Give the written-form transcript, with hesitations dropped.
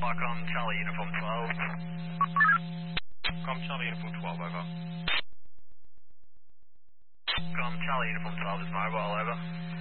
Com Charlie Uniform 12. Com Charlie Uniform 12, over. Com Charlie Uniform 12 is mobile, over.